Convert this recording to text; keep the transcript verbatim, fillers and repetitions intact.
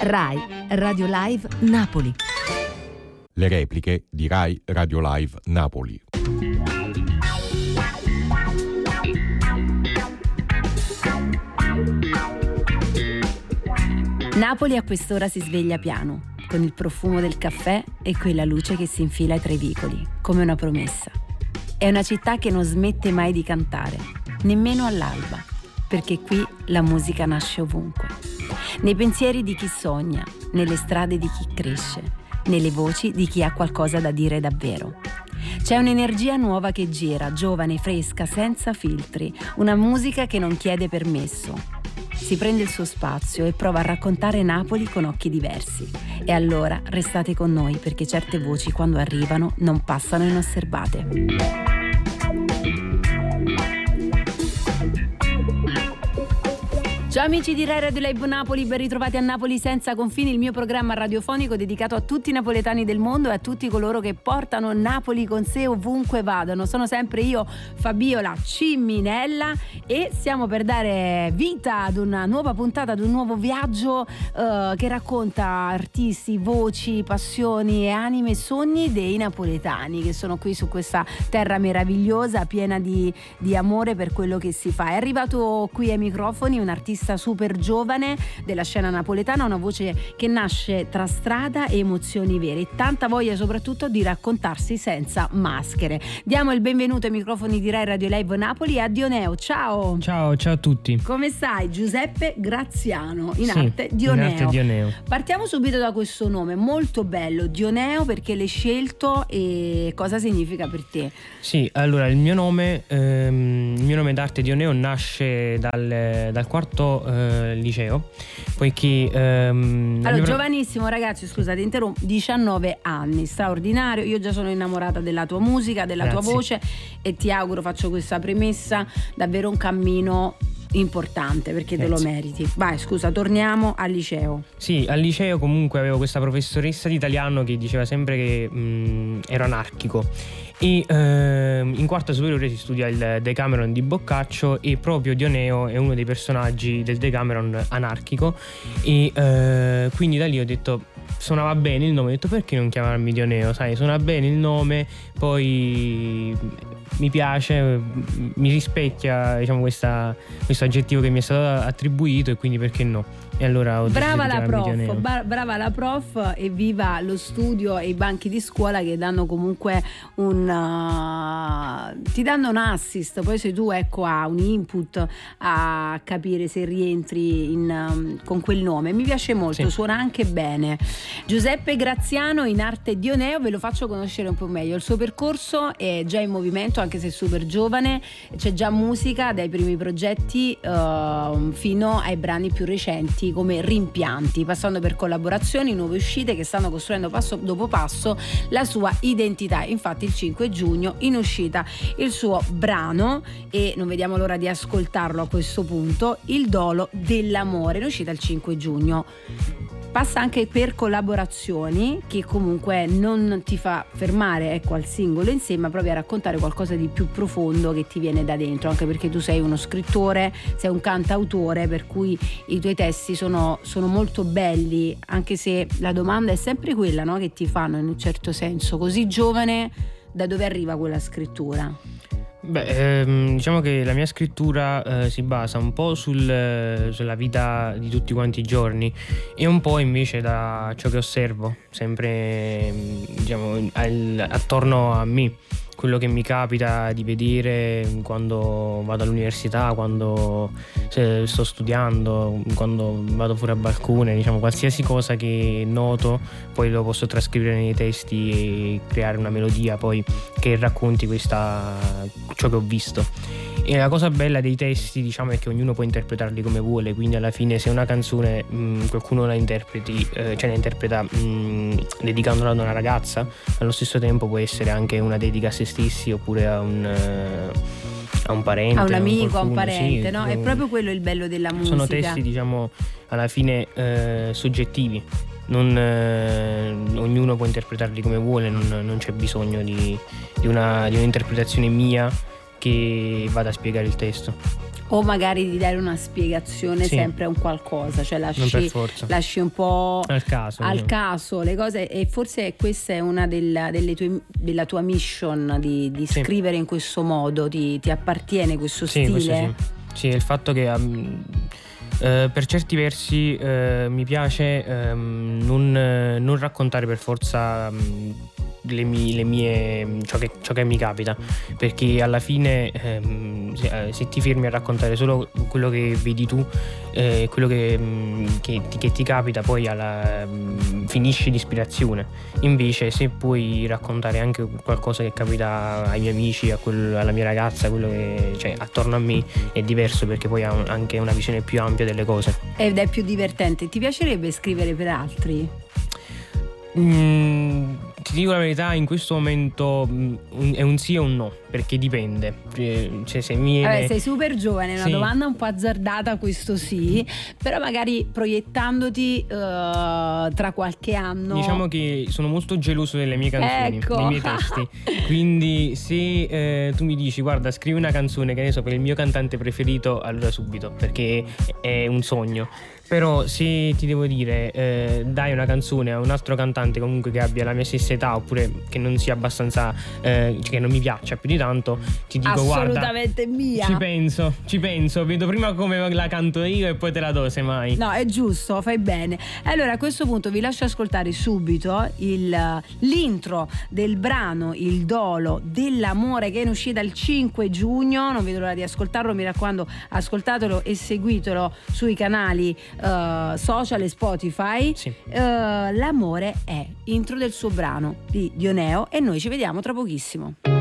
Rai Radio Live Napoli. Le repliche di Rai Radio Live Napoli. Napoli a quest'ora si sveglia piano, con il profumo del caffè e quella luce che si infila tra i vicoli, come una promessa. È una città che non smette mai di cantare, nemmeno all'alba, perché qui la musica nasce ovunque. Nei pensieri di chi sogna, nelle strade di chi cresce, nelle voci di chi ha qualcosa da dire davvero. C'è un'energia nuova che gira, giovane, fresca, senza filtri, una musica che non chiede permesso. Si prende il suo spazio e prova a raccontare Napoli con occhi diversi. E allora restate con noi, perché certe voci quando arrivano non passano inosservate. Ciao amici di Rai Radio Live Napoli, ben ritrovati a Napoli senza confini, il mio programma radiofonico dedicato a tutti i napoletani del mondo e a tutti coloro che portano Napoli con sé ovunque vadano. Sono sempre io, Fabiola Cimminella, e stiamo per dare vita ad una nuova puntata, ad un nuovo viaggio eh, che racconta artisti, voci, passioni e anime e sogni dei napoletani che sono qui su questa terra meravigliosa, piena di, di amore per quello che si fa. È arrivato qui ai microfoni un artista super giovane della scena napoletana, una voce che nasce tra strada e emozioni vere, tanta voglia soprattutto di raccontarsi senza maschere. Diamo il benvenuto ai microfoni di Rai Radio Live Napoli a Dioneo. Ciao. Ciao, ciao a tutti. Come stai? Giuseppe Graziano, in sì, arte Dioneo. In arte Dioneo. Partiamo subito da questo nome molto bello, Dioneo, perché l'hai scelto e cosa significa per te? Sì, allora il mio nome, ehm, il mio nome d'arte Dioneo nasce dal, dal quarto eh, liceo, poiché ehm, allora mia... giovanissimo ragazzi, scusate interrompo, diciannove anni, straordinario. Io già sono innamorata della tua musica, della Grazie. tua voce, e ti auguro, faccio questa premessa, davvero un cammino importante, perché te lo meriti. Vai, scusa, torniamo al liceo. Sì, al liceo comunque avevo questa professoressa di italiano che diceva sempre che mh, ero anarchico, e ehm, in quarta superiore si studia il Decameron di Boccaccio e proprio Dioneo è uno dei personaggi del Decameron anarchico, e eh, quindi da lì ho detto, suonava bene il nome, ho detto perché non chiamarmi Dioneo, sai, suona bene il nome, poi mi piace, mi rispecchia, diciamo, questa, questo aggettivo che mi è stato attribuito, e quindi perché no? E allora ho brava la prof, Dioneo. bar- brava la prof, e viva lo studio e i banchi di scuola che danno comunque un uh, ti danno un assist, poi se tu ecco ha un input a capire se rientri in, um, con quel nome. Mi piace molto, sì. Suona anche bene. Giuseppe Graziano, in arte Dioneo, ve lo faccio conoscere un po' meglio. Il suo percorso è già in movimento, anche se super giovane, c'è già musica dai primi progetti uh, fino ai brani più recenti come Rimpianti, passando per collaborazioni, nuove uscite che stanno costruendo passo dopo passo la sua identità. Infatti il cinque giugno in uscita il suo brano, e non vediamo l'ora di ascoltarlo a questo punto, Il dolo dell'amore, in uscita il cinque giugno. Passa anche per collaborazioni che comunque non ti fa fermare ecco al singolo in sé, ma provi a raccontare qualcosa di più profondo che ti viene da dentro, anche perché tu sei uno scrittore, sei un cantautore, per cui i tuoi testi sono, sono molto belli, anche se la domanda è sempre quella, no, che ti fanno in un certo senso, così giovane, da dove arriva quella scrittura? Beh, ehm, diciamo che la mia scrittura eh, si basa un po' sul, sulla vita di tutti quanti i giorni, e un po' invece da ciò che osservo sempre, diciamo, al, attorno a me, quello che mi capita di vedere quando vado all'università, quando se sto studiando, quando vado fuori a balcone, diciamo qualsiasi cosa che noto poi lo posso trascrivere nei testi e creare una melodia poi che racconti questa, ciò che ho visto. E la cosa bella dei testi, diciamo, è che ognuno può interpretarli come vuole, quindi alla fine se una canzone mh, qualcuno la interpreti, eh, cioè la interpreta mh, dedicandola ad una ragazza, allo stesso tempo può essere anche una dedica a se stessi oppure a un uh, a un parente, a un amico, qualcuno, a un parente, sì, no? È proprio quello il bello della musica. Sono testi, diciamo, alla fine eh, soggettivi. Non, eh, ognuno può interpretarli come vuole, non, non c'è bisogno di, di, una, di un'interpretazione mia che vada a spiegare il testo. O magari di dare una spiegazione Sì. sempre a un qualcosa, cioè Non per lasci, forza. lasci un po' Al caso. al diciamo. caso le cose, e forse questa è una della, delle tue, della tua mission di, di Sì. scrivere in questo modo, ti, ti appartiene questo Sì, stile? questo sì. Sì, il fatto che um, eh, per certi versi eh, mi piace ehm, non, eh, non raccontare per forza um, le mie, le mie ciò, che, ciò che mi capita, perché alla fine ehm, se, eh, se ti fermi a raccontare solo quello che vedi tu, eh, quello che, mh, che, ti, che ti capita, poi alla, mh, finisci l'ispirazione. Invece se puoi raccontare anche qualcosa che capita ai miei amici, a quel- alla mia ragazza, quello che cioè attorno a me, è diverso, perché poi ha un- anche una visione più ampia delle cose. Ed è più divertente. Ti piacerebbe scrivere per altri? Mm, ti dico la verità, in questo momento mm, un- è un sì o un no, perché dipende. Eh, Cioè, se mi viene... Vabbè, sei super giovane, è una Sì. domanda un po' azzardata, questo sì, però magari proiettandoti eh, tra qualche anno. Diciamo che sono molto geloso delle mie canzoni, Ecco. dei miei testi. Quindi se eh, tu mi dici guarda, scrivi una canzone, che ne so, per il mio cantante preferito, allora subito, perché è un sogno. Però se ti devo dire eh, dai una canzone a un altro cantante comunque che abbia la mia stessa età, oppure che non sia abbastanza eh, che non mi piaccia più di tanto, ti dico guarda, assolutamente mia. ci penso, ci penso, vedo prima come la canto io e poi te la do, semmai. No, è giusto, fai bene. Allora a questo punto vi lascio ascoltare subito il, l'intro del brano Il Dolo dell'amore, che è in uscita il cinque giugno. Non vedo l'ora di ascoltarlo, mi raccomando, ascoltatelo e seguitelo sui canali eh, social e Spotify. Sì. Eh, l'amore è intro del suo brano di Dioneo, e noi ci vediamo tra pochissimo.